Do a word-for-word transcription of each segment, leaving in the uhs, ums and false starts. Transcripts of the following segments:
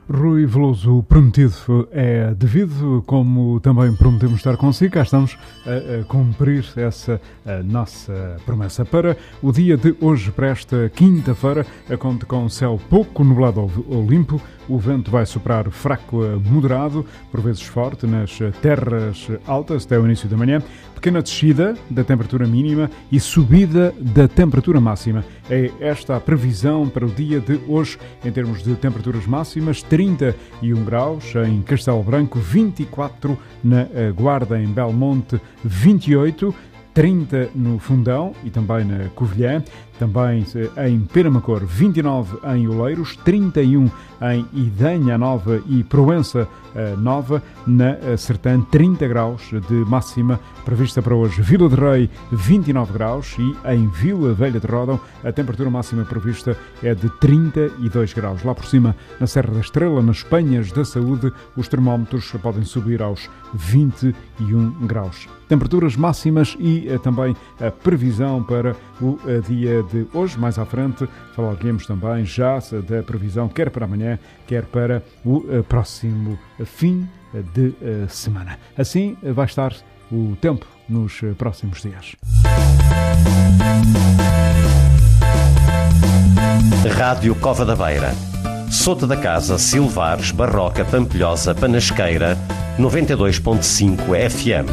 Rui Veloso, o prometido é devido, como também prometemos estar consigo, cá estamos a, a cumprir essa a nossa promessa. Para o dia de hoje, para esta quinta-feira, conta com céu pouco nublado ou limpo, o vento vai soprar fraco a moderado, por vezes forte, nas terras altas até o início da manhã, pequena descida da temperatura mínima e subida da temperatura máxima. É esta a previsão para o dia de hoje, em termos de temperaturas máximas: trinta e um graus em Castelo Branco, vinte e quatro na Guarda, em Belmonte, vinte e oito, trinta no Fundão e também na Covilhã, também em Penamacor, vinte e nove em Oleiros, trinta e um em Idanha Nova e Proença Nova, na Sertã, trinta graus de máxima prevista para hoje. Vila de Rei, vinte e nove graus, e em Vila Velha de Ródão a temperatura máxima prevista é de trinta e dois graus. Lá por cima, na Serra da Estrela, nas Penhas da Saúde, os termómetros podem subir aos vinte e um graus. Temperaturas máximas e eh, também a previsão para o eh, dia de hoje. Mais à frente falaremos também já da previsão, quer para amanhã, quer para o eh, próximo fim de eh, semana. Assim eh, vai estar o tempo nos eh, próximos dias. Rádio Cova da Beira, Sota da Casa, Silvares, Barroca, Pampilhosa, Panasqueira, noventa e dois ponto cinco F M.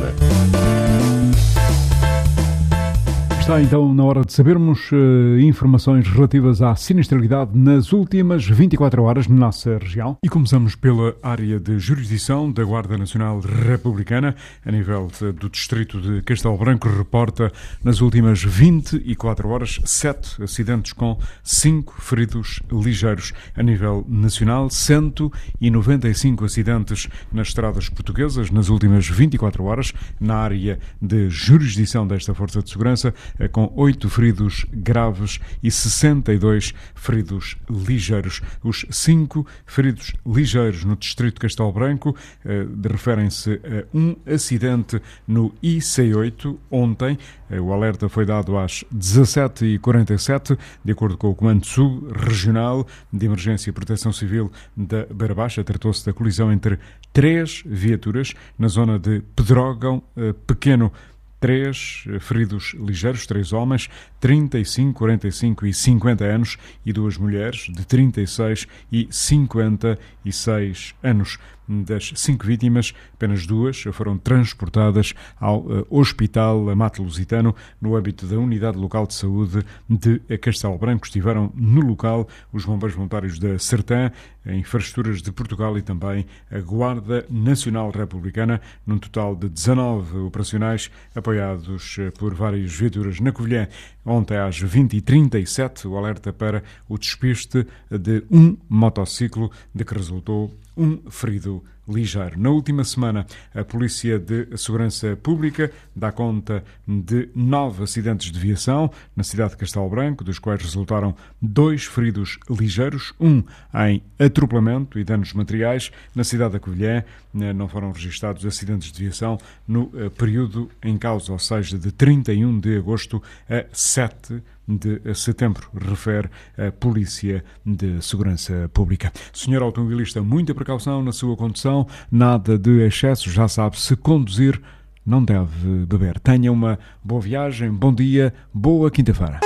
Está então na hora de sabermos uh, informações relativas à sinistralidade nas últimas vinte e quatro horas na nossa região. E começamos pela área de jurisdição da Guarda Nacional Republicana, a nível de, do distrito de Castelo Branco, reporta nas últimas vinte e quatro horas sete acidentes com cinco feridos ligeiros. A nível nacional, cento e noventa e cinco acidentes nas estradas portuguesas nas últimas vinte e quatro horas, na área de jurisdição desta Força de Segurança, com oito feridos graves e sessenta e dois feridos ligeiros. Os cinco feridos ligeiros no distrito de Castelo Branco eh, referem-se a um acidente no I C oito ontem. Eh, o alerta foi dado às dezassete e quarenta e sete, de acordo com o Comando Sul-Regional de Emergência e Proteção Civil da Beira Baixa. Tratou-se da colisão entre três viaturas na zona de Pedrógão eh, Pequeno. Três feridos ligeiros, três homens, trinta e cinco, quarenta e cinco e cinquenta anos, e duas mulheres de trinta e seis e cinquenta e seis anos. Das cinco vítimas, apenas duas foram transportadas ao uh, Hospital Amato Lusitano no âmbito da Unidade Local de Saúde de Castelo Branco. Estiveram no local os bombeiros voluntários da Sertã, Infraestruturas de Portugal e também a Guarda Nacional Republicana, num total de dezanove operacionais apoiados por várias viaturas. Na Covilhã, ontem às vinte e trinta e sete, o alerta para o despiste de um motociclo, de que resultou um ferido ligeiro. Na última semana, a Polícia de Segurança Pública dá conta de nove acidentes de viação na cidade de Castelo Branco, dos quais resultaram dois feridos ligeiros, um em atropelamento e danos materiais. Na cidade da Covilhã não foram registados acidentes de viação no período em causa, ou seja, de trinta e um de agosto a sete de setembro, refere a Polícia de Segurança Pública. Senhor automobilista, muita precaução na sua condução, nada de excesso, já sabe, se conduzir não deve beber. Tenha uma boa viagem, bom dia, boa quinta-feira.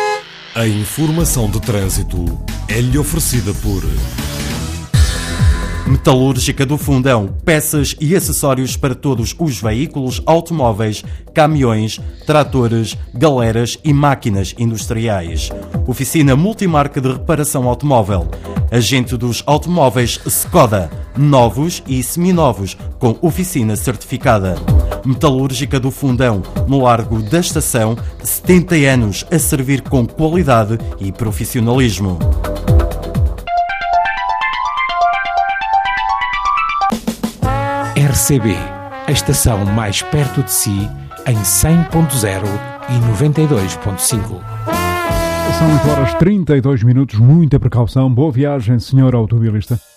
A informação de trânsito é-lhe oferecida por Metalúrgica do Fundão, peças e acessórios para todos os veículos, automóveis, caminhões, tratores, galeras e máquinas industriais. Oficina multimarca de reparação automóvel. Agente dos automóveis Skoda, novos e seminovos, com oficina certificada. Metalúrgica do Fundão, no Largo da Estação, setenta anos a servir com qualidade e profissionalismo. R C B, a estação mais perto de si, em cem ponto zero e noventa e dois ponto cinco. São oito horas e trinta e dois minutos, muita precaução. Boa viagem, senhor automobilista.